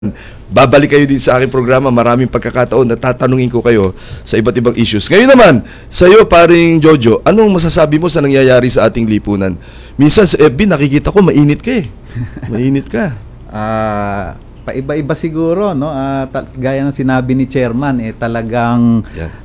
Babalik kayo din sa aking programa. Maraming pagkakataon na tatanungin ko kayo sa iba't ibang issues. Ngayon naman, sa iyo, paring Jojo, anong masasabi mo sa nangyayari sa ating lipunan? Minsan sa FB, nakikita ko, mainit ka eh. Mainit ka. Paiba-iba siguro, no? Gaya ng sinabi ni Chairman, talagang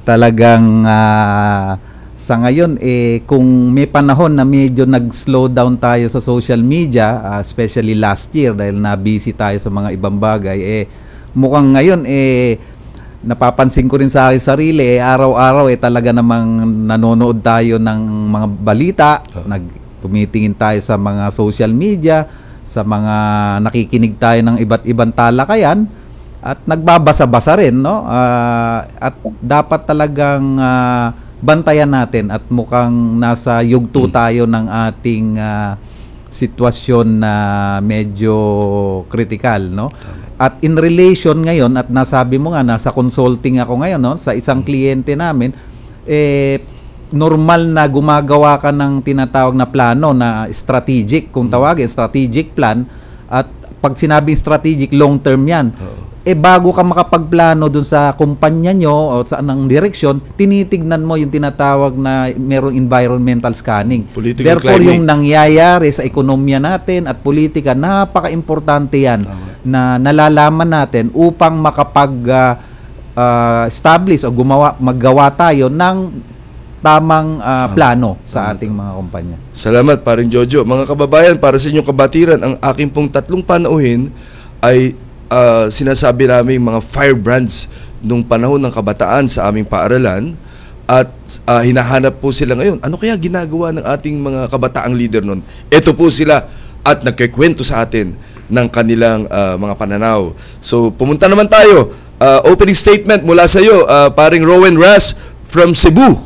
sa ngayon, kung may panahon na medyo nag-slow down tayo sa social media, especially last year dahil na-busy tayo sa mga ibang bagay, mukhang ngayon, napapansin ko rin sa aking sarili, araw-araw, talaga namang nanonood tayo ng mga balita, tumitingin tayo sa mga social media, sa mga nakikinig tayo ng iba't ibang talakayan, at nagbabasa-basa rin, no? At dapat talagang bantayan natin at mukhang nasa yugto tayo ng ating sitwasyon na medyo critical, no? At in relation ngayon, at nasabi mo nga, nasa consulting ako ngayon, no? Sa isang kliyente namin, normal na gumagawa ka ng tinatawag na plano na strategic, kung tawagin, strategic plan, at pag sinabing strategic, long term yan. Bago ka makapagplano dun sa kumpanya nyo o sa anong direksyon, tinitignan mo yung tinatawag na merong environmental scanning. Therefore, yung nangyayari sa ekonomiya natin at politika, napaka-importante yan na nalalaman natin upang makapag-establish o maggawa tayo ng tamang plano sa ating mga kumpanya. Salamat, paring Jojo. Mga kababayan, para sa inyong kabatiran, ang aking pong tatlong panauhin ay sinasabi namin mga firebrands nung panahon ng kabataan sa aming paaralan, at hinahanap po sila ngayon. Ano kaya ginagawa ng ating mga kabataang leader nun? Ito po sila at nagkikwento sa atin ng kanilang mga pananaw. So pumunta naman tayo. Opening statement mula sa iyo, paring Rowan Ras from Cebu.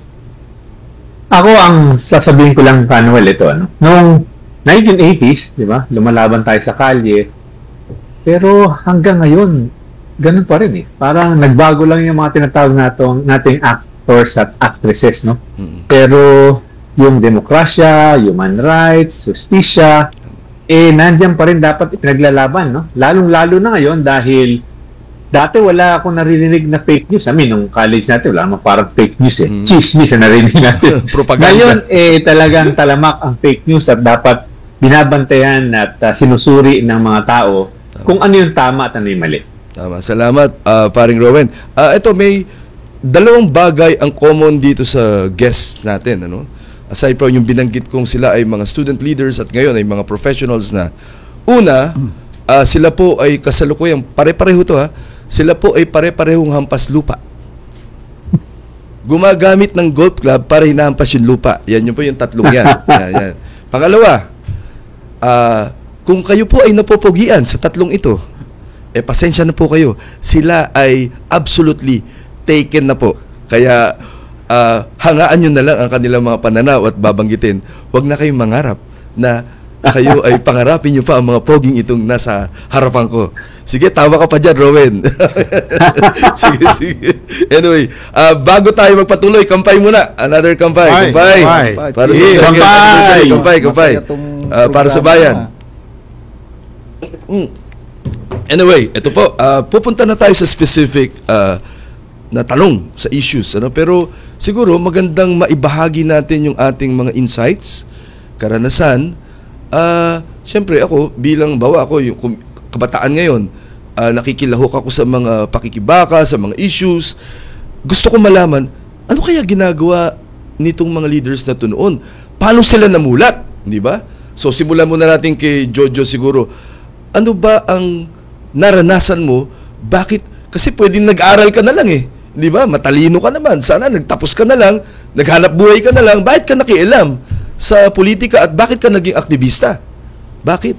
Ako ang sasabihin ko lang, Manuel, ito. Noong 1980s, di ba, lumalaban tayo sa kalye. Pero hanggang ngayon, ganun pa rin eh. Parang nagbago lang yung mga tinatawag nating actors at actresses, no? Pero yung demokrasya, human rights, justisya, nandiyan pa rin dapat ipinaglalaban, no? Lalong-lalo na ngayon dahil dati wala akong naririnig na fake news. Nung college natin, wala naman parang fake news eh. Chismis na narinig natin. Ngayon, talagang talamak ang fake news at dapat binabantayan at sinusuri ng mga tao kung ano yung tama at ano yung mali. Tama. Salamat, paring Rowan. Ito, may dalawang bagay ang common dito sa guests natin. Ano? Aside from yung binanggit kong sila ay mga student leaders at ngayon ay mga professionals na. Una, sila po ay kasalukuyang, pare-pareho to ha, sila po ay pare-parehong hampas lupa. Gumagamit ng golf club para hinahampas yung lupa. Yan yun po yung tatlong yan. Yan. Pangalawa, kung kayo po ay napopogian sa tatlong ito, pasensya na po kayo. Sila ay absolutely taken na po. Kaya hangaan nyo na lang ang kanilang mga pananaw at babanggitin. Huwag na kayong mangarap na kayo ay pangarapin nyo pa ang mga poging itong nasa harapan ko. Sige, tawa ka pa dyan, Rowan. sige. Anyway, bago tayo magpatuloy, kampay muna. Another kampay. Para sa kampay. Para sa bayan. Anyway, ito po, pupunta na tayo sa specific na tanong sa issues, pero siguro magandang maibahagi natin yung ating mga insights, karanasan. Siyempre ako bilang yung kabataan ngayon, nakikilahok ako sa mga pakikibaka, sa mga issues. Gusto ko malaman, ano kaya ginagawa nitong mga leaders na noon? Paano sila namulat, di ba? So simulan muna natin kay Jojo siguro. Ano ba ang naranasan mo? Bakit? Kasi pwedeng nag-aral ka na lang eh. Di ba? Matalino ka naman. Sana nagtapos ka na lang, naghanap buhay ka na lang. Bakit ka nakialam sa politika at bakit ka naging aktivista? Bakit?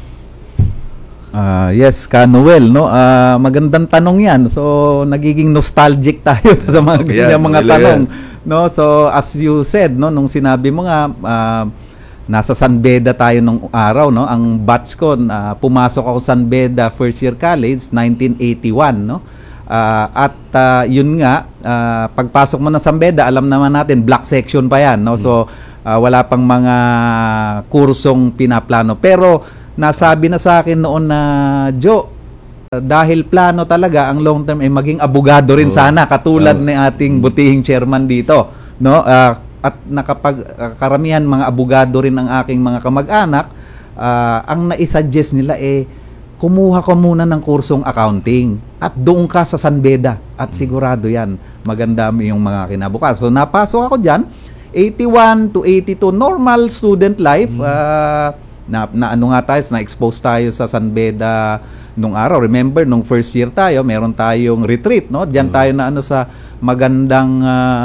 Yes, Manuel, no? Magandang tanong 'yan. So, nagiging nostalgic tayo sa mga mga tanong, no? So, as you said, no, nung sinabi mo nga nasa San Beda tayo nung araw, no? Ang batch ko, pumasok ako San Beda first year college 1981, no? Yun nga, pagpasok mo ng San Beda, alam naman natin black section pa 'yan, no? So wala pang mga kursong pinaplano. Pero nasabi na sa akin noon na, Joe, Dahil plano talaga ang long term ay maging abogado rin sana katulad ni ating butihing chairman dito, no? At karamihan mga abogado rin ang aking mga kamag-anak, ang naisuggest nila kumuha ka muna ng kursong accounting at doon ka sa San Beda at sigurado yan maganda yung mga kinabukas. So napasok ako diyan 81 to 82 normal student life. Na ano nga tayo, na-expose tayo sa San Beda nung araw. Remember, nung first year tayo, meron tayong retreat, no? Diyan tayo na ano sa magandang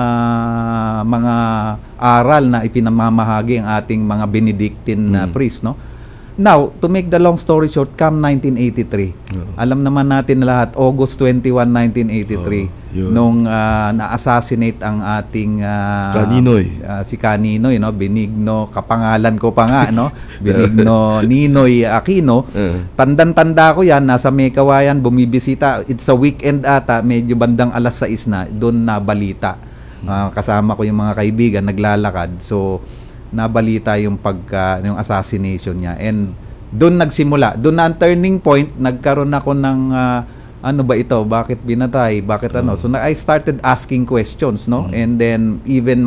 mga aral na ipinamamahagi ang ating mga Benedictine priest, no? Now, to make the long story short, come 1983. Alam naman natin lahat, August 21, 1983, nung na-assassinate ang ating Kaninoy. Si Kaninoy, no? Benigno, kapangalan ko pa nga, no? Benigno Ninoy Aquino. Tandang-tanda ko yan, nasa Mekawayan, bumibisita. It's a weekend ata, medyo bandang alas 6 na, doon na balita. Kasama ko yung mga kaibigan, naglalakad. So, nabalita yung yung assassination niya, and doon nagsimula, doon na ang turning point. Nagkaroon ako ng ano ba ito, bakit binatay, bakit ano. So I started asking questions, no? And then even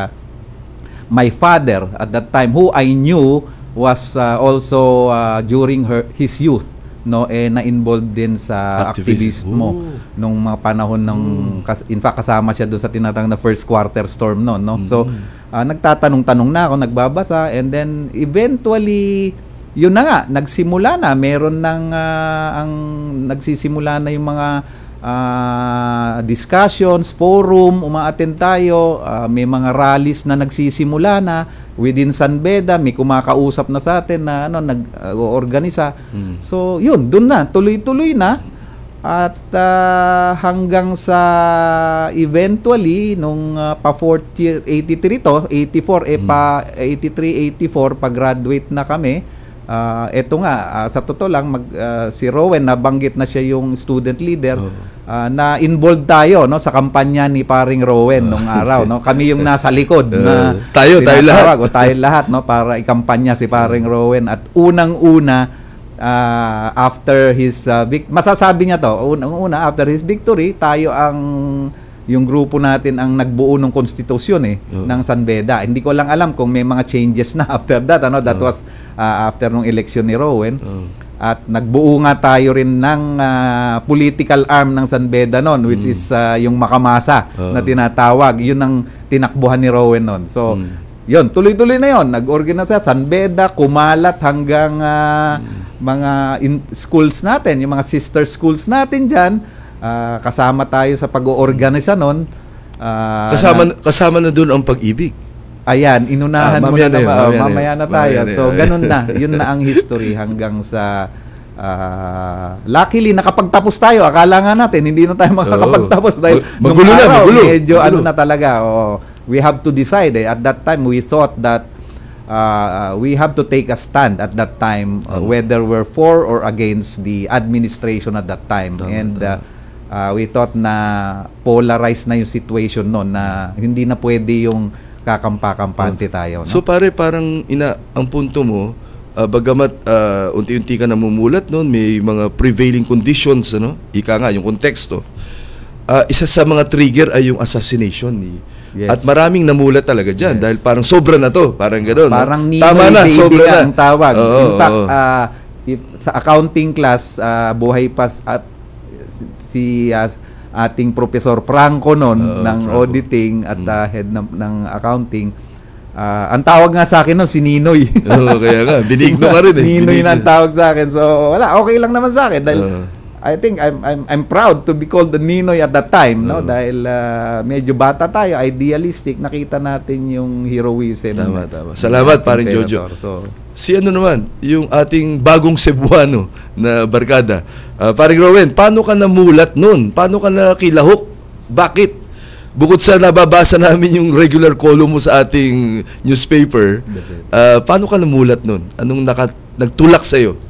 my father at that time, who I knew was also during his youth, no, na-involved din sa activismo nung mga panahon ng in fact kasama siya doon sa tinatawag na first quarter storm noon, no. So nagtatanong-tanong na ako, nagbabasa, and then eventually yun na nga, nagsimula na, meron ng nagsisimula na yung mga discussions, forum, umaattend tayo, may mga rallies na nagsisimula na within San Beda, may kumakausap na sa atin na nag-organisa. So, yun, dun na, tuloy-tuloy na. At hanggang sa eventually nung pa fourth year, 83 to, 84, pa 83, 84, pag-graduate na kami. Eto nga, sa totoo lang, si Rowen, nabanggit na siya yung student leader, na involved tayo, no, sa kampanya ni paring Rowen nung araw, no. Kami yung nasa likod na tayo lahat. O tayo lahat, no, para ikampanya si paring Rowen. At unang-una, after his masasabi niya to, unang-una after his victory, tayo yung grupo natin ang nagbuo ng konstitusyon ng San Beda. Hindi ko lang alam kung may mga changes na after that, ano. That was after nung election ni Rowen. At nagbuo nga tayo rin ng political arm ng San Beda noon, which is yung Makamasa na tinatawag. Yun ang tinakbuhan ni Rowen noon. So yun, tuloy-tuloy na yun. Nag-organize San Beda, kumalat hanggang mga schools natin, yung mga sister schools natin dyan. Kasama tayo sa pag-oorganisa nun. Kasama na doon ang Pag-ibig. Ayan, inunahan mo na mamaya na tayo. So, ganun na. Yun na ang history hanggang sa luckily, nakapagtapos tayo. Akala nga natin, hindi na tayo makakapagtapos dahil magulo na, magulo. Medyo ano na talaga. We have to decide. At that time, we thought that we have to take a stand at that time, whether we're for or against the administration at that time. And we thought na polarized na yung situation noon, na hindi na pwede yung kakampa-kampante tayo, no? So pare, parang ang punto mo, bagamat unti-unti ka namumulat noon, may mga prevailing conditions, ano? Ika nga, yung konteksto. Isa sa mga trigger ay yung assassination ni At maraming namulat talaga dyan dahil parang sobra na to, parang gano'n. Parang no? Ninoy Tama na, sobra na ang tawag. In fact, sa accounting class, buhay pa si ating Professor Franco noon ng Franco. Auditing at head ng accounting. Ang tawag nga sa akin noon si Ninoy. Kaya nga, binigno ka rin Ninoy na ang tawag sa akin. So wala, okay lang naman sa akin dahil I think I'm proud to be called the Ninoy at that time, no? Dahil medyo bata tayo, idealistic, nakita natin yung heroism. Tama. Salamat, paring Jojo. So, si ano naman, yung ating bagong Cebuano na barkada. Paring Rowen, paano ka namulat nun? Paano ka nakilahok? Bakit? Bukod sa nababasa namin yung regular column mo sa ating newspaper, paano ka namulat nun? Anong nagtulak sa'yo?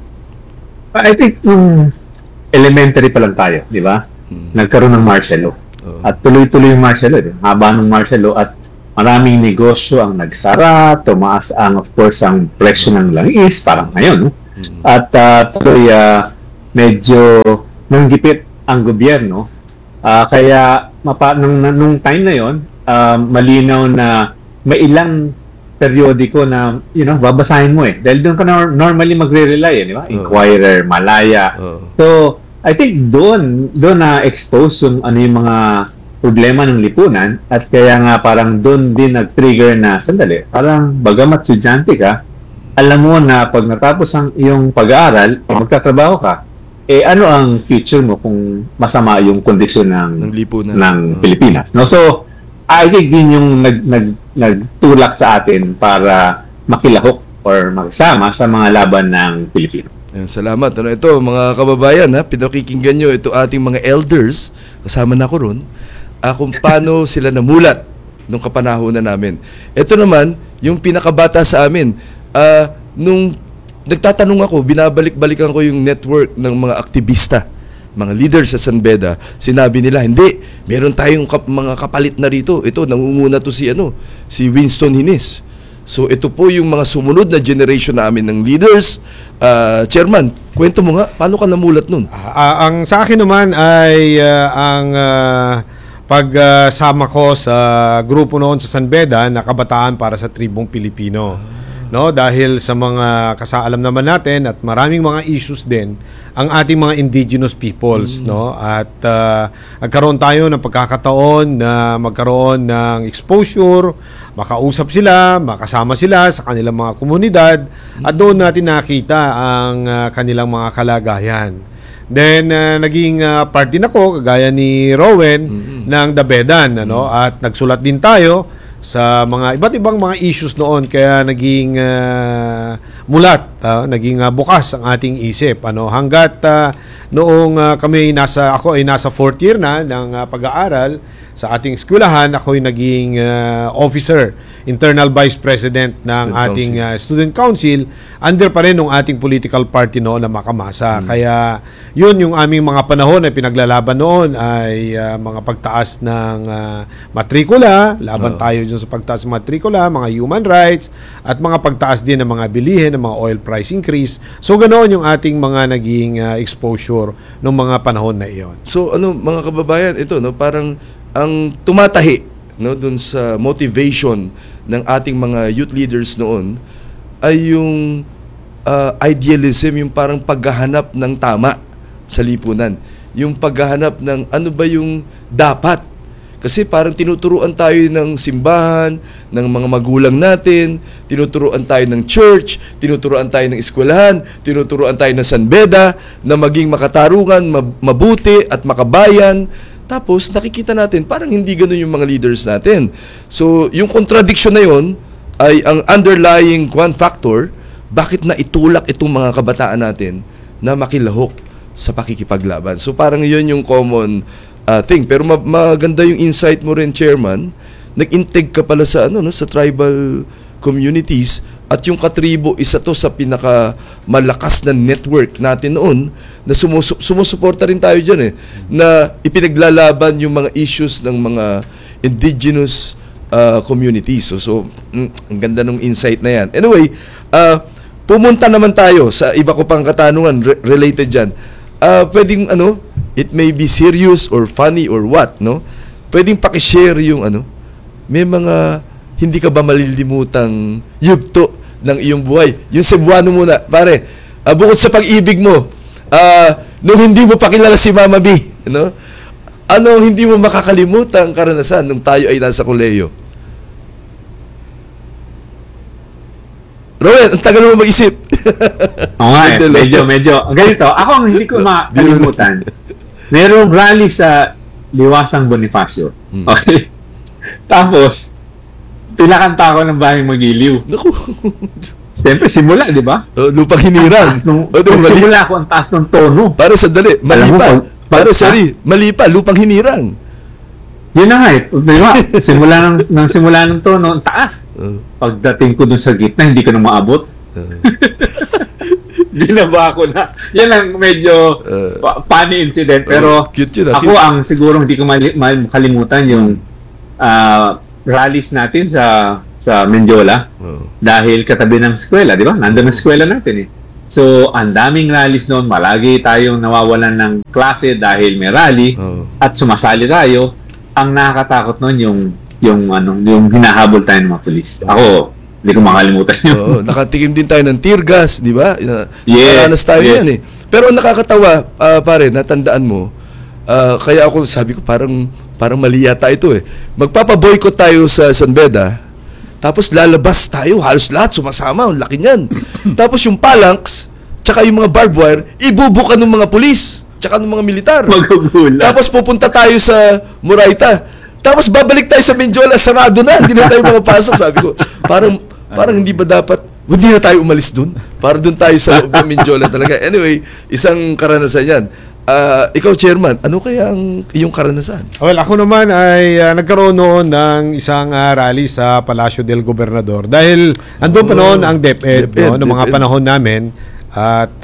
I think elementary pa lang tayo, di ba? Nagkaroon ng martial law. At tuloy-tuloy yung martial law. Haba ng martial law at maraming negosyo ang nagsara, tumaas ang, of course, ang presyo ng langis, parang ngayon. No? At tuloy, medyo nanggipit ang gobyerno. Kaya nung time na yon, malinaw na may ilang periodiko na babasahin mo dahil doon ka normally magre-rely di ba? Inquirer, Malaya. So I think doon na expose yung yung mga problema ng lipunan, at kaya nga parang doon din nag-trigger na sandali, parang bagamat estudyante ka, alam mo na pag natapos ang iyong pag-aaral, magtatrabaho ka, ano ang future mo kung masama yung kondisyon ng lipunan ng Pilipinas, no? So I think din yung nagtulak sa atin para makilahok or magsama sa mga laban ng Pilipino. Salamat. Ito mga kababayan, pinakikinggan nyo ito ating mga elders, kasama na ko ron, kung paano sila namulat nung kapanahonan namin. Ito naman, yung pinakabata sa amin, nung nagtatanong ako, binabalik-balikan ko yung network ng mga aktivista, mga leaders sa San Beda, sinabi nila, hindi, meron tayong mga kapalit na rito. Ito, nangunguna to si Winston Hines. So ito po yung mga sumunod na generation namin ng leaders. Chairman, kwento mo nga, paano ka namulat nun? Ang sa akin naman ay ang pagsama ko sa grupo noon sa San Beda na Kabataan para sa Tribong Pilipino. No, dahil sa mga kasaalam naman natin at maraming mga issues din ang ating mga indigenous peoples, no? At nagkaroon tayo ng pagkakataon na magkaroon ng exposure, makausap sila, makasama sila sa kanilang mga komunidad, at doon natin nakita ang kanilang mga kalagayan. Then naging part din ako kagaya ni Rowen ng Dabedan, at nagsulat din tayo sa mga iba't ibang mga issues noon, kaya naging mulat, naging bukas ang ating isip, hanggat noong ako ay nasa 4th year na ng pag-aaral sa ating eskwelahan. Ako ay naging officer, internal vice president ng ating student council, under pa rin ng ating political party noon na Makamasa. Kaya yun yung aming mga panahon na pinaglalaban noon ay mga pagtaas ng matrikula, laban tayo dun sa pagtaas ng matrikula, mga human rights, at mga pagtaas din ng mga bilihin, ng mga oil price increase. So ganoon yung ating mga naging exposure ng mga panahon na iyon. So mga kababayan, ito parang ang tumatahi dun sa motivation ng ating mga youth leaders noon ay yung idealism, yung parang paghahanap ng tama sa lipunan, yung paghahanap ng ano ba yung dapat. Kasi parang tinuturuan tayo ng simbahan, ng mga magulang natin, tinuturuan tayo ng church, tinuturuan tayo ng eskwelahan, tinuturuan tayo ng San Beda na maging makatarungan, mabuti at makabayan. Tapos nakikita natin parang hindi ganoon yung mga leaders natin. So yung contradiction na yon ay ang underlying factor bakit na itulak itong mga kabataan natin na makilahok sa pakikipaglaban. So parang yun yung common thing. Pero maganda yung insight mo rin, Chairman. Nag-integ ka pala sa sa tribal communities, at yung katribo, isa to sa pinaka malakas na network natin noon na sumusuporta rin tayo dyan na ipinaglalaban yung mga issues ng mga indigenous communities. So ang ganda ng insight na yan. Anyway, pumunta naman tayo sa iba ko pang katanungan related dyan. Pwedeng it may be serious or funny or what, pwedeng pakishare yung may mga hindi ka ba malilimutang yugto ng iyong buhay? Yung Cebuano muna, pare. Bukod sa pag-ibig mo, nung hindi mo pakilala si Mama B, ano ang hindi mo makakalimutang karanasan nung tayo ay nasa kolehiyo? Rowan, ang tagal mo mag-isip. Oo nga, medyo. Ganito, ako ang hindi ko makalimutan. Merong rally sa Liwasang Bonifacio. Okay? Tapos, pinakanta ko ng Bahing Magiliw. Naku. Siyempre, simula, di ba? Lupang Hinirang. Simula ko ang taas ng tono. Para sandali, mali pa. Mali pa, Lupang Hinirang. Yun na nga di ba? Simula ng tono, ang taas. Pagdating ko dun sa gitna, hindi ko na maabot. Ginaba ko na. Yan ang medyo funny incident. Pero cute yun, ako ang siguro hindi ko makalimutan yung rallies natin sa Mendiola dahil katabi ng eskwela, di ba? Nandun ang eskwela natin So, ang daming rallies noon, malagi tayong nawawalan ng klase dahil may rally Oo. at sumasali tayo. Ang nakakatakot noon yung hinahabol tayo ng mga pulis. Ako, hindi ko makalimutan yun. Oo, nakatikim din tayo ng tear gas, di ba? Yes, Nakaranas tayo yes. yan eh. Pero ang nakakatawa, pare, natandaan mo, kaya ako sabi ko parang mali yata ito eh. Magpapaboycott tayo sa San Beda, tapos lalabas tayo, halos lahat sumasama, ang laki niyan. Tapos yung phalanx, tsaka yung mga barbed wire, ibubukan ng mga pulis, tsaka ng mga militar. Magugulat. Tapos pupunta tayo sa Murayta. Tapos babalik tayo sa Mindiola, sarado na, hindi na tayo makapasok. Sabi ko, parang hindi ba dapat, hindi na tayo umalis dun? Para dun tayo sa loob ng Mindiola talaga. Anyway, isang karanasan yan. Ikaw, Chairman, ano kaya ang iyong karanasan? Well, ako naman ay nagkaroon noon ng isang rally sa Palacio del Gobernador dahil andun pa noon ang DepEd, no, noong mga DepEd. panahon namin at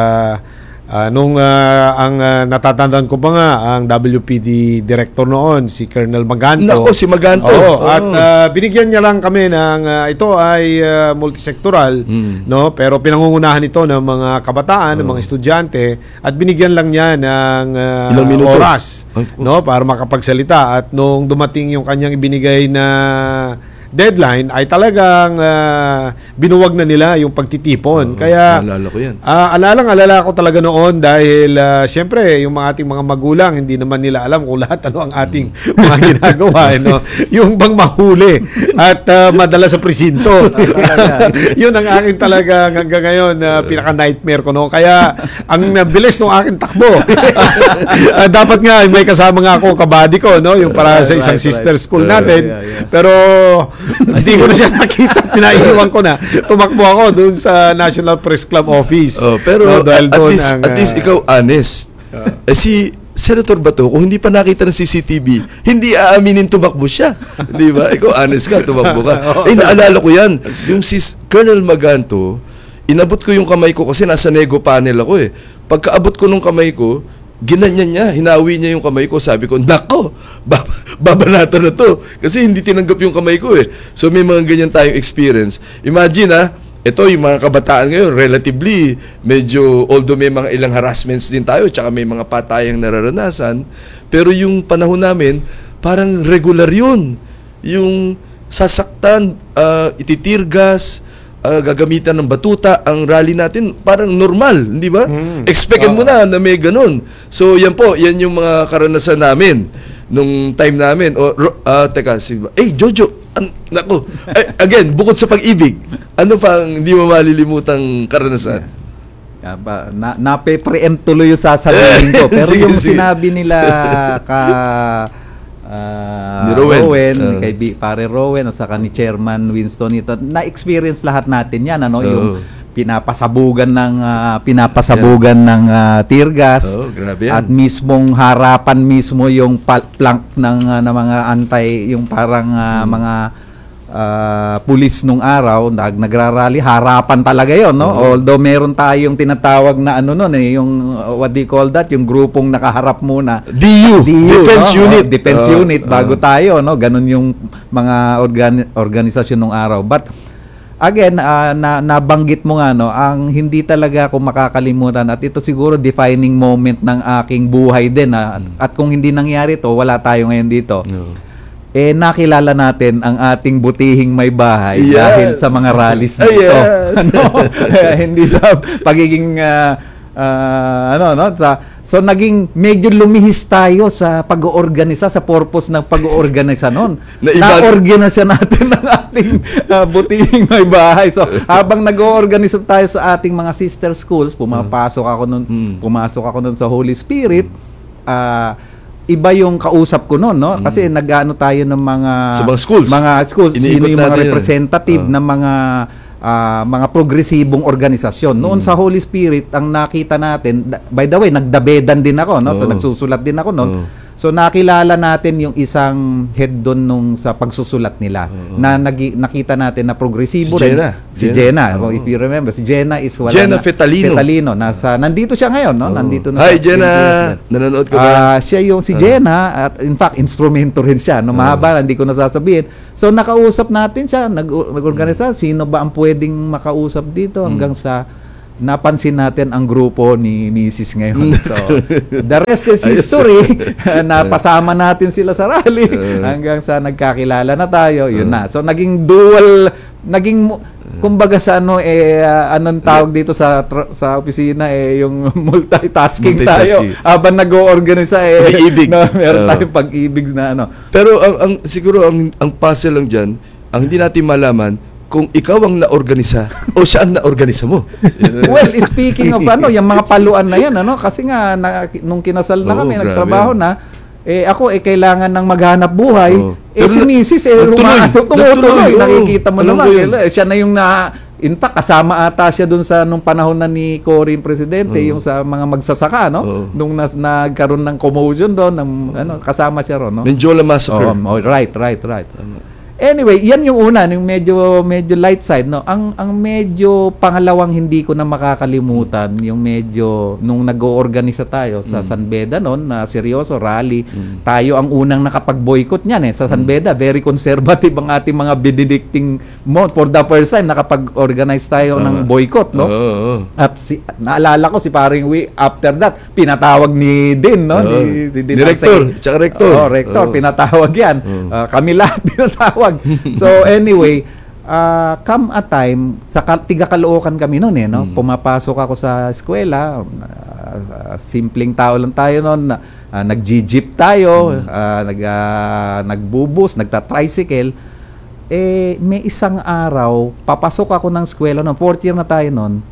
ang natatandaan ko pa nga ang WPD director noon si Colonel Maganto. Nako, si Maganto. Oo, Oo. at binigyan niya lang kami ng ito ay multisektoral, no, pero pinangungunahan ito ng mga kabataan, ng mga estudyante at binigyan lang niya ng Ilang minuto? oras, Ay, no, para makapagsalita. At nung dumating yung kanyang ibinigay na deadline ay talagang binuwag na nila yung pagtitipon. Kaya Naalala ko yan. alala ko talaga noon dahil siyempre yung mga ating mga magulang hindi naman nila alam kung lahat ano ang ating mga ginagawa, no? Yung bang mahuli at madala sa presinto. Yun ang akin talaga hanggang ngayon pinaka-nightmare ko, no? Kaya ang bilis ng aking takbo. Dapat nga may kasama nga ako kabady ko, no? Yung para sa isang sister school natin. Pero hindi ko na siya nakita. Pinaiiwan ko na. Tumakbo ako doon sa National Press Club office. Pero no, dahil at doon least ikaw honest. Si Senator Bato, kung hindi pa nakita ng CCTV, hindi aaminin tumakbo siya. Di ba? Ikaw honest ka, tumakbo ka. Naalala ko yan. Yung si Colonel Maganto, inabot ko yung kamay ko kasi nasa nego panel ako eh. Pagkaabot ko nung kamay ko, ginanyan niya, hinawi niya yung kamay ko. Sabi ko, nako, babanatan na to. Kasi hindi tinanggap yung kamay ko eh. So may mga ganyan tayong experience. Imagine ito yung mga kabataan ngayon, relatively, medyo, although may mga ilang harassments din tayo, tsaka may mga patayang nararanasan, pero yung panahon namin, parang regular yun. Yung sasaktan, ititirgas, gagamitan ng batuta, ang rally natin parang normal, hindi ba? Expected mo na may ganun. So yan po, yan yung mga karanasan namin nung time namin. Teka, Jojo, nako. Again, bukod sa pag-ibig, ano pang hindi mo malilimutang karanasan? Nape-preempt tuloy yung sasabihin ko. Pero Sige, yung sige. sinabi nila Ni Rowen. kay Pare Rowen at saka ni Chairman Winston ito, na-experience lahat natin yan, ano, yung pinapasabugan ng tear gas Grabe yan. at mismong harapan mismo yung plank ng mga antay, yung parang mga pulis nung araw nagrarally, harapan talaga yon, no? Although meron tayong tinatawag na yung what do you call that, yung grupong nakaharap muna, DU, Defense no? Unit. Defense Unit bago tayo, no? Ganun yung mga organisasyon nung araw. But again, nabanggit mo nga, no, ang hindi talaga ako makakalimutan at ito siguro defining moment ng aking buhay din, at kung hindi nangyari to, wala tayo ngayon dito. Nakilala natin ang ating butihing may bahay dahil sa mga rallies na ito. Hindi sa pagiging so naging medyo lumihis tayo sa pag-oorganisa, sa purpose ng pag-oorganisa noon. Na-organisa natin ang ating butihing may bahay. So habang nag-oorganisa tayo sa ating mga sister schools, pumasok ako noon sa Holy Spirit. Iba yung kausap ko noon, no? Kasi nag-ano tayo ng mga sa mga schools. Sino yung mga representative ng mga progresibong organisasyon. Noon sa Holy Spirit, ang nakita natin, by the way, nagdabedan din ako, no? So nagsusulat din ako noon. So nakilala natin yung isang head doon nung sa pagsusulat nila na nakita natin na progresibo rin. Si Jenna. If you remember, si Jenna is Jenna Fetalino. Nandito siya ngayon, no? Nandito na. Hi Jenna, nanonood ka ba? Siya yung si Jenna, at in fact instrumento rin siya. No, mahaba, hindi ko nasasabihin. So nakausap natin siya, nag-organisa, sino ba ang pwedeng makausap dito hanggang sa napansin natin ang grupo ni Mrs. ngayon. So, the rest is history. Napasama natin sila sa rally hanggang sa nagkakilala na tayo. Yun na. So, naging dual, kumbaga sa anong tawag dito sa opisina, yung multitasking tayo. Habang nag-o-organisa, Pag-ibig. meron tayong pag-ibig na ano. Pero siguro ang puzzle lang dyan, ang hindi natin malaman, kung ikaw ang naorganisa o siya ang naorganisa mo. Well, speaking of yung mga paluan na yan, kasi nga nung kinasal na kami, grabe. nagtrabaho na, ako kailangan ng maghanap buhay. Pero Si Mrs. tumutuloy. Nakikita mo naman. Siya na yung in fact, kasama ata siya dun sa nung panahon na ni Cory presidente, yung sa mga magsasaka, no? Nung nagkaroon ng commotion doon, kasama siya ron, no? Menjola Massacre. Right. Anyway, yan yung una, yung medyo light side, no. Ang medyo pangalawang hindi ko na makakalimutan, yung medyo nung nag-oorganisa tayo sa San Beda noon, na seryoso rally. Tayo ang unang nakapag-boycott niyan sa San Beda. Very conservative ang ating mga Benedictine monks. For the first time nakapag-organize tayo ng boycott, no. At naalala ko si Paring after that pinatawag ni Din, no, ni Director, tsaka rector. Rector, pinatawag yan. Kami lahat pinatawag. So anyway, come a time, tiga Caloocan kami noon no? Pumapasok ako sa eskwela, simpleng tao lang tayo noon, nag-jeep tayo, nagbubus, nagta-tricycle. May isang araw, papasok ako ng eskwela noon, 4th year na tayo noon.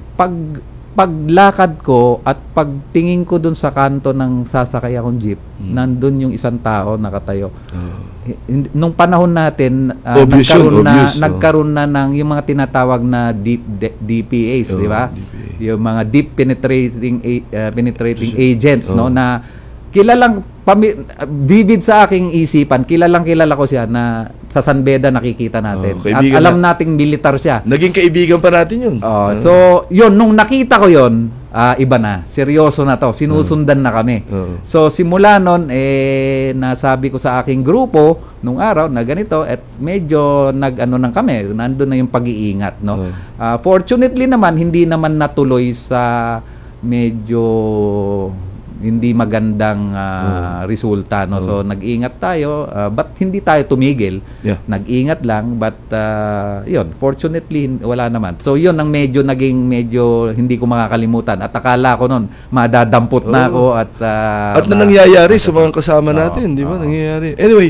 Paglakad ko at pagtingin ko dun sa kanto ng sasakay akong jeep, nandun yung isang tao nakatayo. Nung panahon natin, nagkaroon na ng yung mga tinatawag na DPAs, di ba? Yung mga deep penetrating agents, no, na kilalang vivid sa aking isipan, kilala ko siya na sa San Beda nakikita natin. At alam nating militar siya. Naging kaibigan pa natin yun. So, yun, nung nakita ko yun, iba na. Seryoso na to. Sinusundan na kami. So, simula nun, nasabi ko sa aking grupo, nung araw, na ganito, at medyo nag-ano nang kami, nandun na yung pag-iingat, no? Fortunately naman, hindi naman natuloy sa medyo hindi magandang resulta, no. So nag-ingat tayo, but hindi tayo tumigil. Nag-ingat lang, but yun, fortunately wala naman. So yun ang medyo hindi ko makakalimutan. At akala ko noon madadampot na ako at nangyayari sa mga kasama natin, di ba? Nangyayari. Anyway,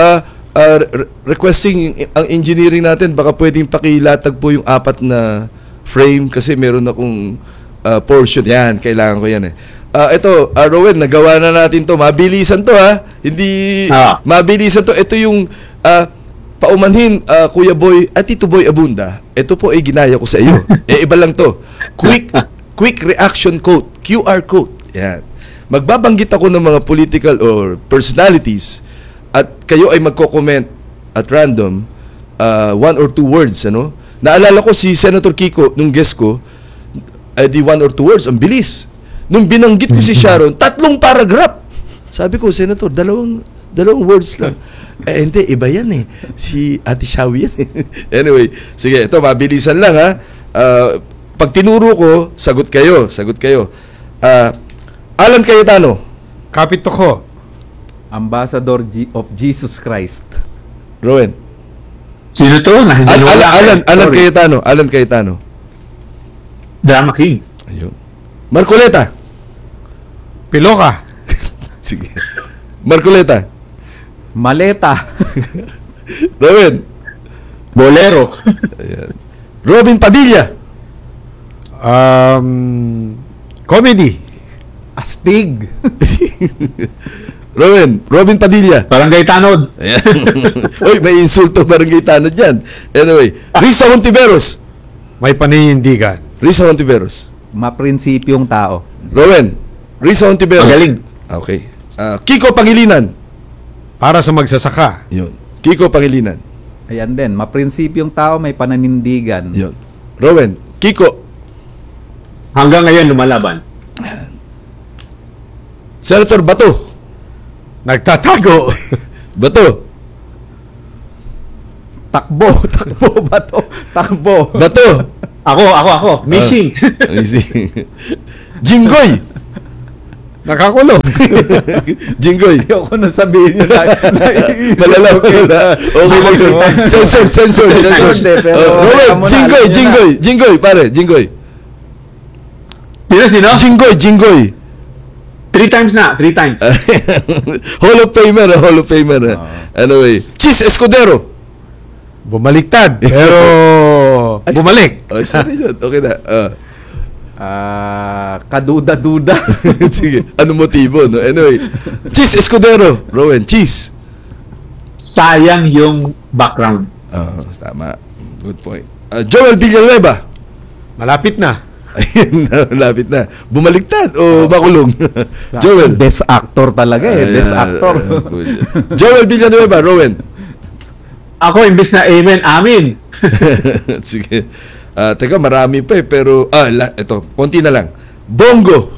requesting ang engineering natin, baka pwedeng pakilatag po yung 4 na frame kasi meron akong portion. Yan, kailangan ko yan ito, Rowen, nagawa na natin to. Mabilisan to, ha? Hindi mabilisan to. Ito yung paumanhin, Kuya Boy at Tito Boy Abunda. Ito po ay ginaya ko sa iyo. Iba lang to. Quick reaction code, QR code. Yan. Magbabanggit ako ng mga political or personalities at kayo ay magko-comment at random 1 or 2 words, ano? Naalala ko si Senator Kiko nung guest ko, di 1 or 2 words, ang bilis. Nung binanggit ko si Sharon, 3 paragraph. Sabi ko, Senator, dalawang words lang. Hindi, iba yan si Ate Shawi yan Anyway, sige, ito, mabilisan lang ha. Pag tinuro ko, sagot kayo. Alan Cayetano. Kapito ko. Ambassador of Jesus Christ. Rowen. Sino to? Alan Cayetano. Drama King. Ayun. Marcoleta. Piloka. Sige. Marcoleta. Maleta. Rowen. Bolero. Ayan. Robin Padilla. Comedy. Astig. Robin Padilla. Barangay Tanod. Ayan. Uy, may insulto Barangay Tanod dyan. Anyway, Risa Hontiveros. May paninindigan. Risa Hontiveros. Maprinsipyong tao. Rowen. Risa Hontiveros. Magaling. Okay. Kiko Pangilinan. Para sa magsasaka. Yun. Kiko Pangilinan. Ayan din, maprinsipyong tao, may pananindigan. Yun. Rowen. Kiko. Hanggang ngayon lumalaban. Senator Bato. Nagtatago. Bato. Takbo, Bato. Bato. Ako. Missing. Amazing. Jinggoy! Nakakulong. Jinggoy. Ayoko na sabihin nyo. Malala. Okay lang yun. Sensor. Hindi, pero Rowan, Jinggoy, pare, Jinggoy. Sino? Jinggoy. 3 times na. Hall of Famer. Anyway, Cheese Escudero. Bumaliktad. Pero bumalik. Sorry, okay na. Kaduda-duda. Sige, ano motibo, no? Anyway, Cheese Escudero. Rowan, Cheese. Sayang yung background. Tama. Good point. Joel Villanueva. Malapit na. Ayun na, lapit na. Bumaliktad o makulong? Joel. Best actor talaga Best Ayan, actor. good. Joel Villanueva, Rowan. Ako, imbis na amen. Sige. Teka, marami pa pero ito, konti na lang. Bongo.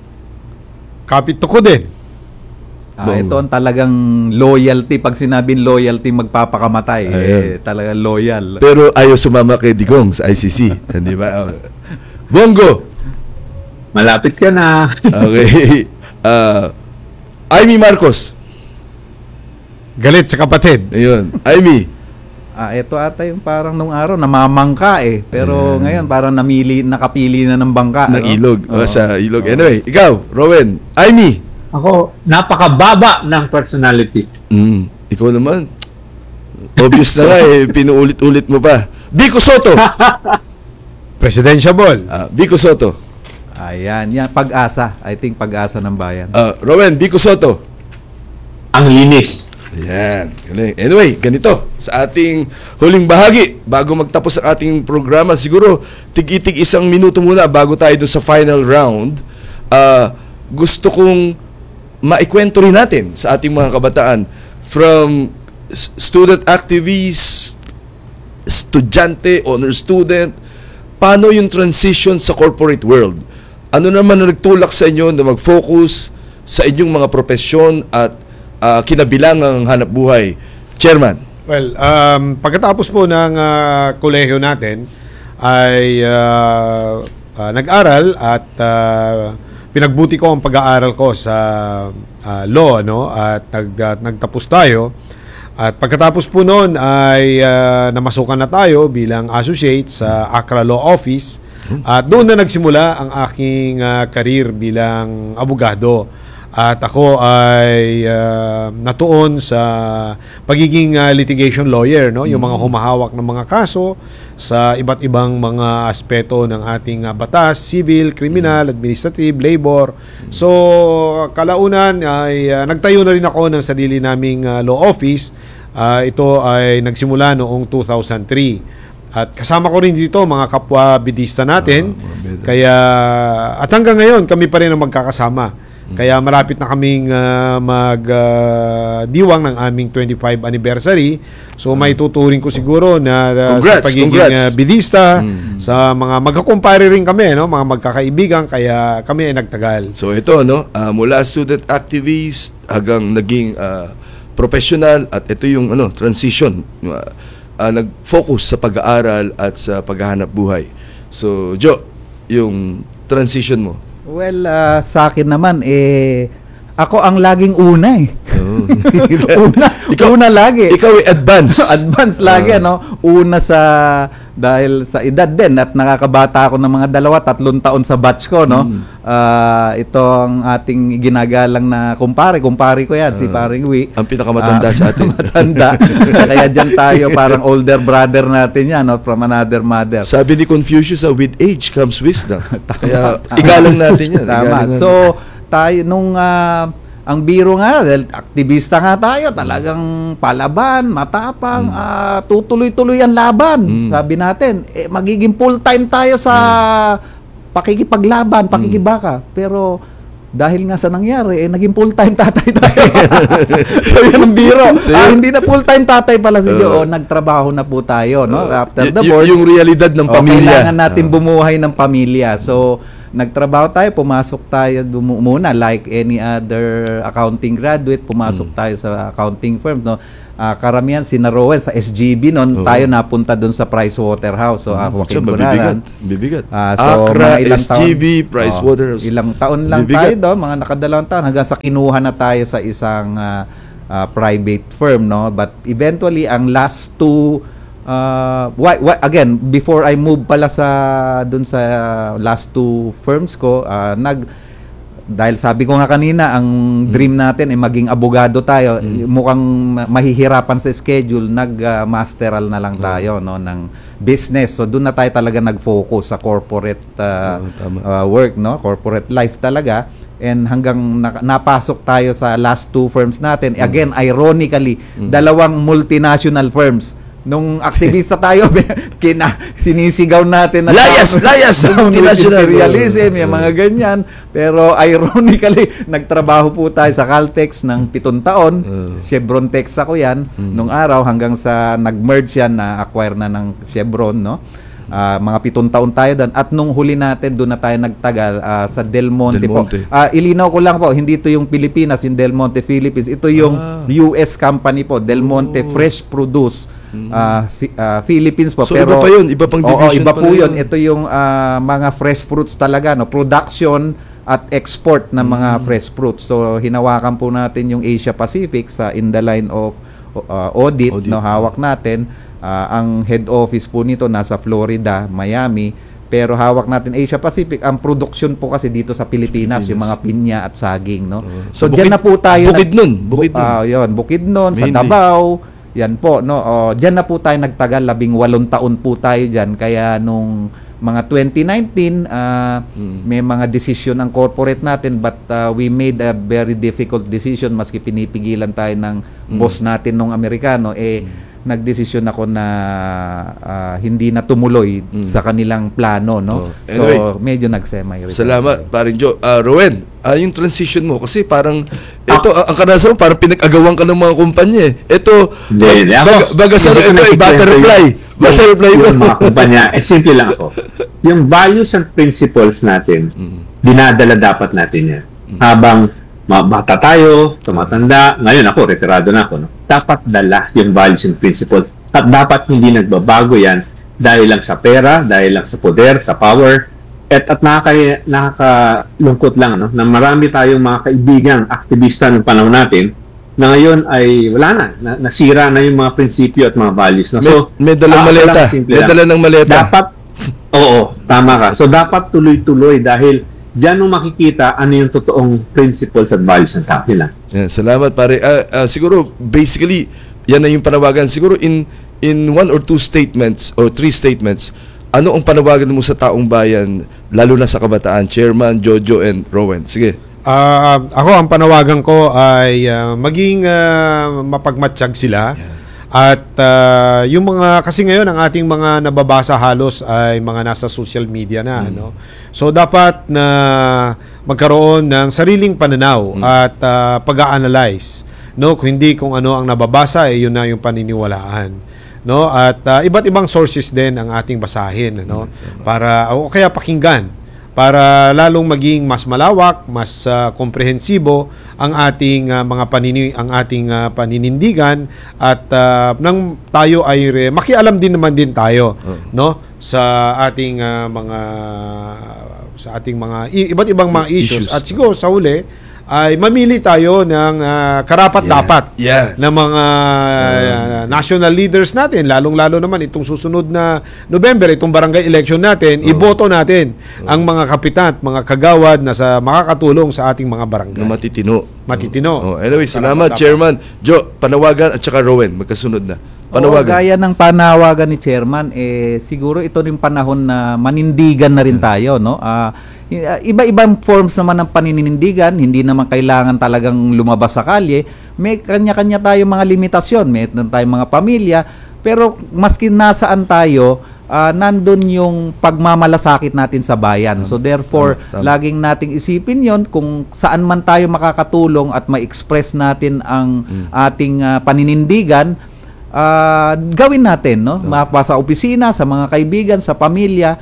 Kapit ko din. Ito ang talagang loyalty. Pag sinabing loyalty, magpapakamatay. Talagang loyal. Pero ayaw sumama kay Digong sa ICC. Di ba? Bongo. Malapit ka na. Okay. Amy Marcos. Galit sa kapatid. Ayun. Amy. Ito ata yung parang nung araw, namamangka Pero ngayon, parang nakapili na ng bangka. Ng ilog. Sa ilog. Anyway, ikaw, Rowan. Amy. Ako, napakababa ng personality. Ikaw naman. Obvious na nga pinuulit-ulit mo pa. Vico Soto. Presidential ball. Vico Soto. Ayan, pag-asa. I think pag-asa ng bayan. Rowan, Vico Soto. Ang linis. Ayan. Anyway, ganito. Sa ating huling bahagi, bago magtapos ang ating programa, siguro tig-itig 1 minuto muna bago tayo doon sa final round. Gusto kong maikwento rin natin sa ating mga kabataan from student activists, estudyante, honor student, paano yung transition sa corporate world? Ano naman ang nagtulak sa inyo na mag-focus sa inyong mga profesyon at kinabilangang hanap buhay? Chairman. Well, pagkatapos po ng kolehiyo natin ay nag-aral at pinagbuti ko ang pag-aaral ko sa law, at nagtapos tayo. At pagkatapos po noon ay namasukan na tayo bilang associate sa Accra Law Office at doon na nagsimula ang aking career bilang abogado. At ako ay natuon sa pagiging litigation lawyer, yung mga humahawak ng mga kaso sa iba't ibang mga aspeto ng ating batas, civil, criminal, administrative, labor. So, kalaunan ay nagtayo na rin ako ng sarili naming law office. Ito ay nagsimula noong 2003. At kasama ko rin dito mga kapwa bidista natin. Kaya at hanggang ngayon kami pa rin ang magkakasama. Kaya malapit na kaming magdiwang ng aming 25 anniversary. So may tuturing ko siguro na sa pagiging bidista, sa mga magkakumpare rin kami, mga magkakaibigan, kaya kami ay nagtagal. So ito, mula student activist hanggang naging professional, at ito yung transition, nag-focus sa pag-aaral at sa paghahanap buhay. So Jo, yung transition mo. Well, sa akin naman, ako ang laging una una lagi. Ikaw ay advance. Advance lagi, Una dahil sa edad din at nakakabata ako ng mga 2-3 taon sa batch ko, ito ang ating ginagalang na kumpare ko yan, si Paring Wi. Ang pinakamatanda sa atin. Matanda. Kaya dyan tayo, parang older brother natin yan, from another mother. Sabi ni Confucius, with age comes wisdom. Kaya igalang natin yan. Tama. So, tayo nung ang biro nga, dahil aktivista nga tayo, talagang palaban, matapang, tutuloy-tuloy ang laban. Sabi natin, magiging full-time tayo sa pakikipaglaban, pakikibaka. Pero dahil nga sa nangyari, naging full-time tatay tayo. So yun ang biro. Hindi na full-time tatay pala si Joe. Nagtrabaho na po tayo, After the board. Yung realidad ng pamilya. Kailangan natin bumuhay ng pamilya. So, nagtrabaho tayo, pumasok tayo muna like any other accounting graduate, pumasok tayo sa accounting firm, no. Karamihan si Rowan sa SGB noon, tayo napunta doon sa Pricewaterhouse. So Joaquin Bunaran. Bibigat. So Accra, mga ilang SGB, taon, Pricewaterhouse. ilang taon lang Bibigat. tayo doon, mga nakadalawang taon hanggang sa kinuha na tayo sa isang private firm, no. But eventually ang last two again, before I move pala dun sa last two firms ko, dahil sabi ko nga kanina, ang dream natin ay maging abogado tayo. Mukhang mahihirapan sa schedule, nag-masteral na lang tayo, no, ng business. So doon na tayo talaga nag-focus sa corporate work, no, corporate life talaga. And hanggang napasok tayo sa last two firms natin. Again, ironically, dalawang multinational firms. Nung aktivista tayo, sinisigaw natin na Layas! Multinational. imperialism, yung mga ganyan. Pero ironically, nagtrabaho po tayo sa Caltex ng 7 taon. Chevron Tex ako yan nung araw hanggang sa nag-merge yan, na acquire na ng Chevron, no? Mga 7 taon tayo doon. At nung huli natin, doon na tayo nagtagal sa Del Monte po. Ilinaw ko lang po, hindi ito yung Pilipinas, yung Del Monte Philippines. Ito yung US company po, Del Monte Fresh Produce Philippines po. So pero iba pa yun, iba pang division. Iba po yun. Ito yung mga fresh fruits talaga, no? Production at export ng mga fresh fruits. So hinawakan po natin yung Asia Pacific in the line of audit, no, hawak natin. Ang head office po nito nasa Florida, Miami, pero hawak natin Asia Pacific. Ang production po kasi dito sa Pilipinas, yung mga pinya at saging, no. So diyan na po tayo Bukidnon, sa Davao, yan po, no. Diyan na po tayo nagtagal, 18 taon po tayo diyan. Kaya nung mga 2019, may mga decision ang corporate natin, but we made a very difficult decision, maski pinipigilan tayo ng boss natin nung Amerikano, nagdesisyon ako na hindi na tumuloy sa kanilang plano, no. Anyway, so medyo nag-semi-retire. Salamat, paring Joe. Rowen, yung transition mo, kasi parang ito, ang karanasan mo, parang pinag-agawan ka ng mga kumpanya eh. Ito, bagasan ito ay butterfly ito. Yung mga kumpanya, simple lang ako. Yung values and principles natin, dinadala dapat natin yan. Habang bata tayo, tumatanda, ngayon ako, retirado na ako, no? Dapat dala yung values and principles. At dapat hindi nagbabago yan dahil lang sa pera, dahil lang sa poder, sa power. At nakakalungkot lang, no, na marami tayong mga kaibigang aktivista ng panahon natin na ngayon ay wala na, nasira na yung mga prinsipyo at mga values. No? So, may dalang maleta. May dala ng maleta. Dapat, oo, tama ka. So, dapat tuloy-tuloy dahil diyan mo makikita ano yung totoong principles at values ng tao nila. Yeah, salamat pare. Siguro basically yan na yung panawagan. Siguro in 1 or 2 statements or 3 statements, ano ang panawagan mo sa taong bayan, lalo na sa kabataan, Chairman, Jojo and Rowen? Sige. Ako ang panawagan ko ay maging mapagmatsyag sila. Yeah. At yung mga, kasi ngayon ang ating mga nababasa halos ay mga nasa social media na, no? So dapat na magkaroon ng sariling pananaw at pag-a-analyze, no? Kung hindi kung ano ang nababasa, yun na yung paniniwalaan, no? At iba't ibang sources din ang ating basahin, no? Para o kaya pakinggan, para lalong maging mas malawak, mas komprehensibo ang ating paninindigan, at nang tayo ay makialam din naman din tayo, no, sa ating iba't ibang mga issues. At siguro sa huli ay mamili tayo ng karapat-dapat na mga national leaders natin, lalong-lalo naman itong susunod na November, itong barangay election natin, iboto natin ang mga kapitan, mga kagawad na makakatulong sa ating mga barangay. Na matitino. Anyway, salamat, Chairman. Joe, panawagan at saka Rowen, magkasunod na. Panawagan. Gaya ng panawagan ni Chairman, siguro ito rin panahon na manindigan na rin tayo, no? Iba-ibang forms naman ng paninindigan, hindi naman kailangan talagang lumabas sa kalye. May kanya-kanya tayo mga limitasyon, may tayong mga pamilya, pero maski nasaan tayo, nandun yung pagmamalasakit natin sa bayan. So therefore, laging nating isipin yon, kung saan man tayo makakatulong at ma-express natin ang ating paninindigan, gawin natin, no? Sa opisina, sa mga kaibigan, sa pamilya,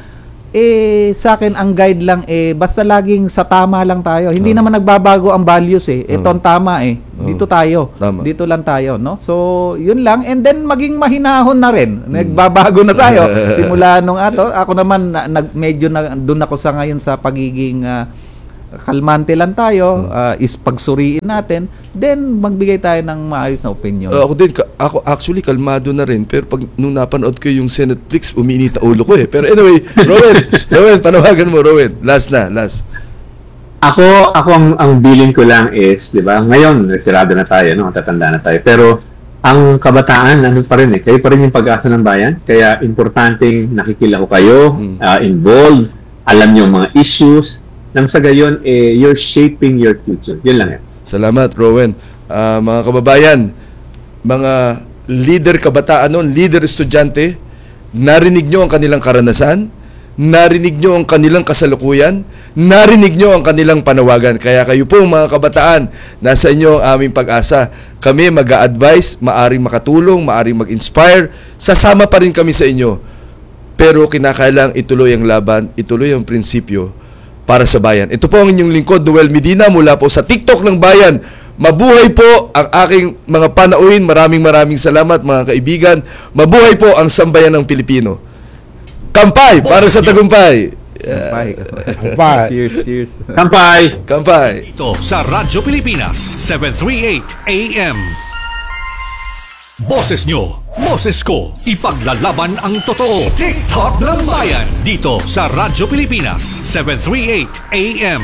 sa akin ang guide lang basta laging sa tama lang tayo. Hindi naman nagbabago ang values Ito ang tama Dito tayo. Tama. Dito lang tayo, no? So, yun lang, and then maging mahinahon na rin. Nagbabago na tayo simula nung ako naman medyo doon ako sa ngayon sa pagiging kalmante lang tayo, is pagsuriin natin, then magbigay tayo ng maayos na opinion. Ako din, ako actually kalmado na rin, pero nung napanood ko yung Senate Flix, umiinit ang ulo ko Pero anyway, Rowen, panawagan mo, Rowen. Last. Ako ang bilin ko lang is, 'di ba? Ngayon, retirado na tayo, no? Tatanda na tayo. Pero ang kabataan ano pa rin kayo pa rin yung pag-asa ng bayan. Kaya importanteng nakikilahok kayo, involved, alam niyo mga issues, nang sa gayon you're shaping your future. Yun lang yan. Salamat, Rowen. Mga kababayan, mga leader kabataan noon, leader estudyante, narinig nyo ang kanilang karanasan, narinig nyo ang kanilang kasalukuyan, narinig nyo ang kanilang panawagan. Kaya kayo po mga kabataan, nasa inyo ang aming pag-asa. Kami mag-a-advise, maaring makatulong, maaring mag-inspire, sasama pa rin kami sa inyo. Pero kinakailangang ituloy ang laban, ituloy ang prinsipyo para sa bayan. Ito po ang inyong lingkod, Noel Medina, mula po sa TikTok ng Bayan. Mabuhay po ang aking mga panauhin. Maraming salamat mga kaibigan. Mabuhay po ang sambayan ng Pilipino. Kampay para sa tagumpay. Kampay. Cheers. Kampay. Ito sa Radyo Pilipinas 738 AM. Boses nyo, boses ko, ipaglalaban ang totoo. TikTok ng Bayan dito sa Radyo Pilipinas 738 AM.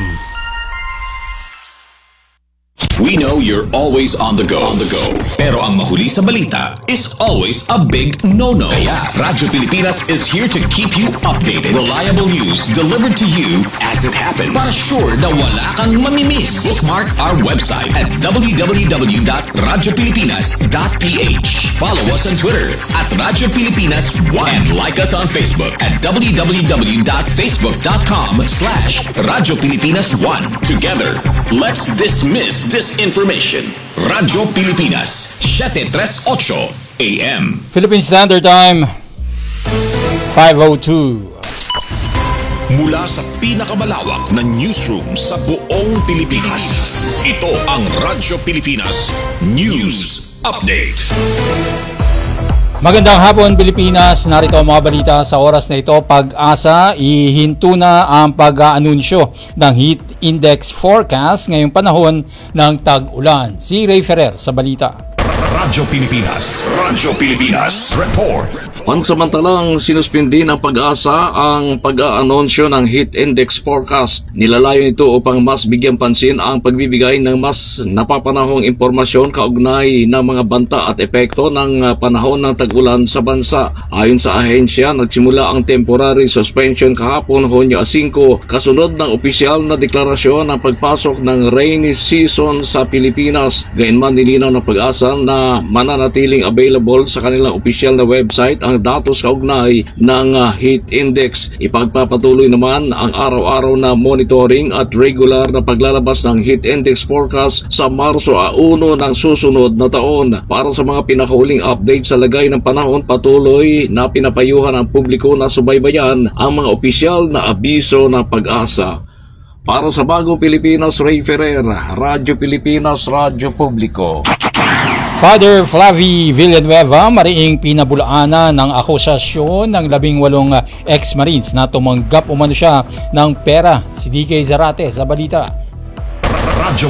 We know you're always on the go. Pero ang mahuli sa balita is always a big no-no. Kaya Radyo Pilipinas is here to keep you updated. Reliable news delivered to you as it happens. Para sure na wala kang mamimiss. Bookmark our website at www.radiopilipinas.ph. Follow us on Twitter at Radyo Pilipinas 1 and like us on Facebook at www.facebook.com/Radyo Pilipinas 1. Together, let's dismiss disinformation. Radyo Pilipinas 738 AM. Philippine Standard Time 5:02. Mula sa pinakamalawak na newsroom sa buong Pilipinas, ito ang Radyo Pilipinas News Update. Magandang hapon Pilipinas, narito ang mga balita sa oras na ito. Pag-asa, ihinto na ang pag-aanunsyo ng heat index forecast ngayong panahon ng tag-ulan. Si Ray Ferrer sa balita. Radyo Pilipinas Report. Pansamantalang sinuspindi ng Pag-asa ang pag-aanonsyo ng heat index forecast. Nilalayo nito upang mas bigyan pansin ang pagbibigay ng mas napapanahong impormasyon kaugnay ng mga banta at epekto ng panahon ng tag-ulan sa bansa. Ayon sa ahensya, nagsimula ang temporary suspension kahapon Hunyo 5 kasunod ng opisyal na deklarasyon ng pagpasok ng rainy season sa Pilipinas. Gayunman nilinaw ng Pag-asa na mananatiling available sa kanilang opisyal na website ang datos kaugnay ng heat index. Ipagpapatuloy naman ang araw-araw na monitoring at regular na paglalabas ng heat index forecast sa Marso 1 ng susunod na taon. Para sa mga pinakahuling update sa lagay ng panahon, patuloy na pinapayuhan ang publiko na subaybayan ang mga opisyal na abiso ng Pag-asa. Para sa Bagong Pilipinas, Ray Ferrer, Radyo Pilipinas, Radyo Publiko. Father Flavie Villanueva mariing pinabulaanan ng akusasyon ng 18 ex-Marines na tumanggap umano siya ng pera. Si DK Zarate sa balita. Radyo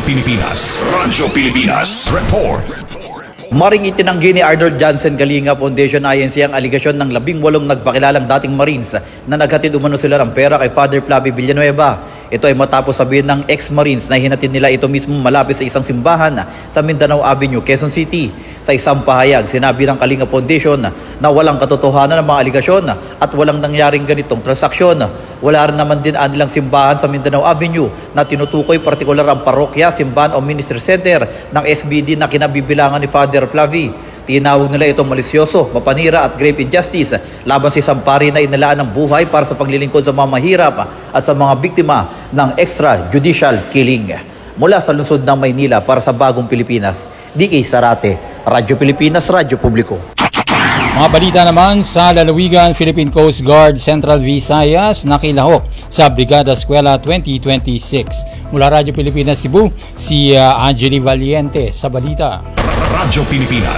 Pilipinas Report. Maring itinanggi ni Arnold Jansen Kalinga Foundation INC ang aligasyon ng 18 nagpakilalang dating Marines na naghatid umano sila ng pera kay Father Flavie Villanueva. Ito ay matapos sabihin ng ex-Marines na hinatid nila ito mismo malapit sa isang simbahan sa Mindanao Avenue, Quezon City. Sa isang pahayag, sinabi ng Kalinga Foundation na walang katotohanan ng mga aligasyon at walang nangyaring ganitong transaksyon. Wala rin naman din anilang simbahan sa Mindanao Avenue na tinutukoy partikular ang parokya, simbahan o ministry center ng SBD na kinabibilangan ni Father Flavie. Tinawag nila itong malisyoso, mapanira at grave injustice laban sa isang pari na inalaan ng buhay para sa paglilingkod sa mga mahirap at sa mga biktima ng extrajudicial killing. Mula sa lungsod ng Maynila para sa Bagong Pilipinas, DK Zarate, Radyo Pilipinas, Radyo Publiko. Mga balita naman sa lalawigan, Philippine Coast Guard Central Visayas nakilahok sa Brigada Eskwela 2026. Mula Radyo Pilipinas Cebu, si Angeli Valiente sa balita. Radyo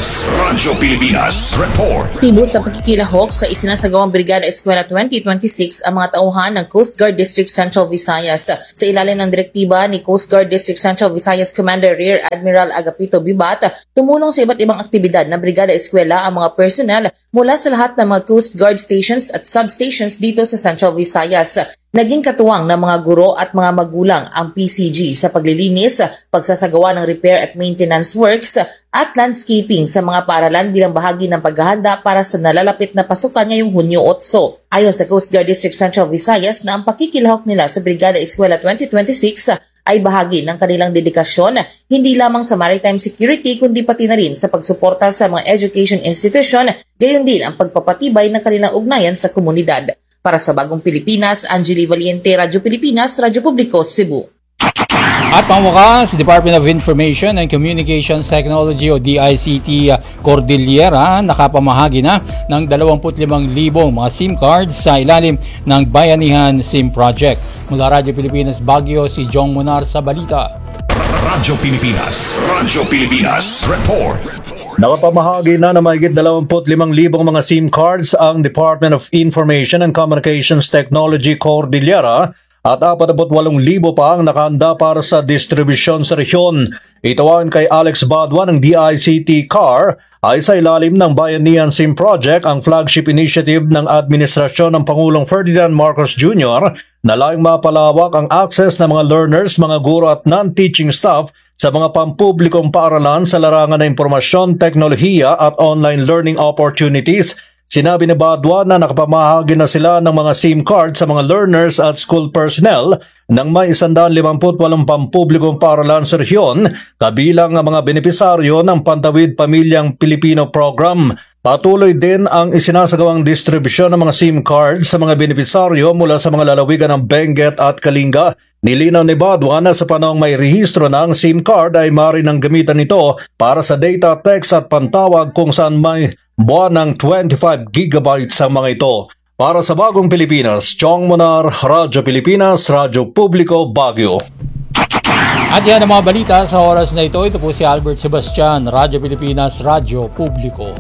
Pilipinas Report. Tibo sa pagkikilahok sa isinasagawang Brigada Eskwela 2026 ang mga tauhan ng Coast Guard District Central Visayas. Sa ilalim ng direktiba ni Coast Guard District Central Visayas Commander Rear Admiral Agapito Bibat, tumulong sa iba't ibang aktibidad ng Brigada Eskwela ang mga personnel mula sa lahat ng mga Coast Guard stations at substations dito sa Central Visayas. Naging katuwang ng mga guro at mga magulang ang PCG sa paglilinis, pagsasagawa ng repair at maintenance works at landscaping sa mga paaralan bilang bahagi ng paghahanda para sa nalalapit na pasukan ngayong Hunyo 8. Ayon sa Coast Guard District Central Visayas na ang pakikilahok nila sa Brigada Eskwela 2026 ay bahagi ng kanilang dedikasyon hindi lamang sa maritime security kundi pati na rin sa pagsuporta sa mga education institution, gayon din ang pagpapatibay ng kanilang ugnayan sa komunidad. Para sa Bagong Pilipinas, Angeli Valiente, Radyo Pilipinas, Radyo Publiko, Cebu. At pangwakas, Department of Information and Communications Technology o DICT Cordillera nakapamahagi na ng 25,000 mga SIM cards sa ilalim ng Bayanihan SIM Project. Mula Radyo Pilipinas Baguio, si Jong Munar sa balita. Radyo Pilipinas Report. Nakapamahagi na mahigit 25,000 mga SIM cards ang Department of Information and Communications Technology Cordillera at 48,000 pa ang nakahanda para sa distribusyon sa rehiyon. Ito kay Alex Badwa ng DICT CAR ay sa ilalim ng Bayanihan SIM Project, ang flagship initiative ng administrasyon ng Pangulong Ferdinand Marcos Jr. na layong mapalawak ang access ng mga learners, mga guro at non-teaching staff sa mga pampublikong paaralan sa larangan ng impormasyon, teknolohiya at online learning opportunities. Sinabi ni Badwa na nakapamahagi na sila ng mga SIM card sa mga learners at school personnel ng may 158 pampublikong paaralan sa rehiyon, kabilang ang mga benepisaryo ng Pantawid Pamilyang Pilipino Program. Patuloy din ang isinasagawang distribusyon ng mga SIM cards sa mga benepisaryo mula sa mga lalawigan ng Benguet at Kalinga. Nilinaw ni Badwa na sa panahong may rehistro na ang SIM card ay maaari nang gamitan ito para sa data, text at pantawag kung saan may buwan ng 25 gigabytes sa mga ito. Para sa Bagong Pilipinas, Chong Monar, Radyo Pilipinas, Radyo Publiko, Baguio. At yan ang mga balita sa oras na ito. Ito po si Albert Sebastian, Radyo Pilipinas, Radyo Publiko.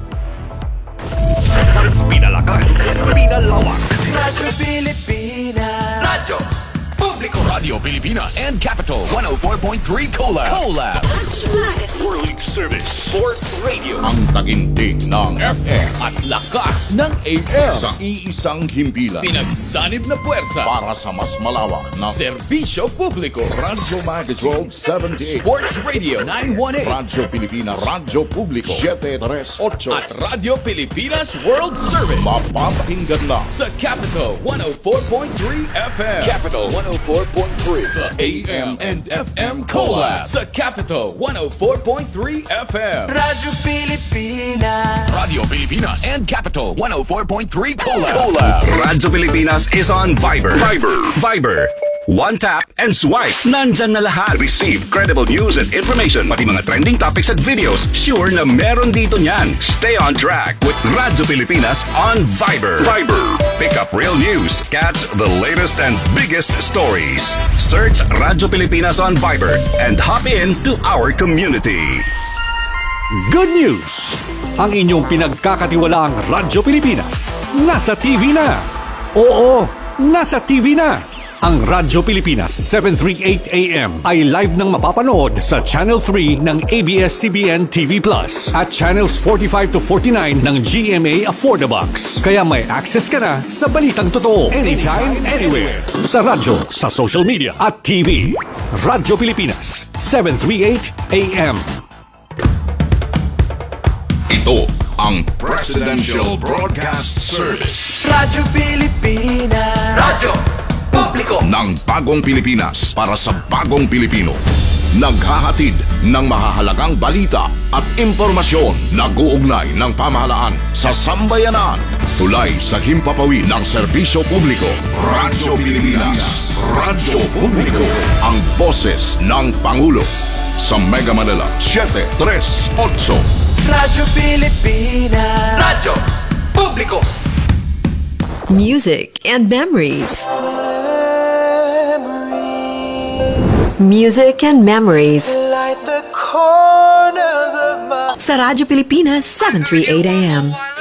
Mas pinalakas, pinalawak. Radyo Pilipinas. Radyo Publiko. Radio Pilipinas and Capital 104.3 Collab. World Service Sports Radio. Ang taginting ng FM at lakas ng AM. sa iisang himpilan Pinagsanib na puwersa para sa mas malawak na Serbisyo Publiko. Radyo Magazine 1278, Sports Radio 918 Radyo Pilipinas, Radyo Publiko 738 at Radio Pilipinas World Service. mapapakinggan lang Sa Capital 104.3 FM. Capital 104.3. The AM and FM Collab. Sa Capital 104.3 FM. Radyo Pilipinas. Radio Pilipinas and Capital 104.3 Collab. Radyo Pilipinas is on Viber. Viber. One tap and swipe. Nandyan na lahat. Receive credible news and information. Pati mga trending topics at videos. Sure na meron dito niyan. Stay on track with Radyo Pilipinas on Viber. Pick up real news. Catch the latest and biggest stories. Search Radyo Pilipinas on Viber and hop in to our community. Good news! Ang inyong pinagkakatiwalaang Radyo Pilipinas nasa TV na. Oo, nasa TV na. Ang Radyo Pilipinas 738 AM ay live nang mapapanood sa Channel 3 ng ABS-CBN TV Plus at Channels 45 to 49 ng GMA Affordabox. Kaya may access ka na sa balitang totoo anytime, anywhere. Sa radyo, sa social media at TV. Radyo Pilipinas 738 AM. ito ang Presidential Broadcast Service Radyo Pilipinas. Radyo Publiko ng Bagong Pilipinas para sa Bagong Pilipino. Naghahatid ng mahahalagang balita at impormasyon na guugnay ng pamahalaan sa sambayanan. Tulay sa himpapawid ng serbisyo publiko. Radyo Pilipinas. Radyo Publiko. Ang boses ng Pangulo. Sa Mega Manila 738. Radyo Pilipinas. Radyo Publiko. Music and memories. Music and memories. Light the corners of my Sa Radyo Pilipinas, 738 AM.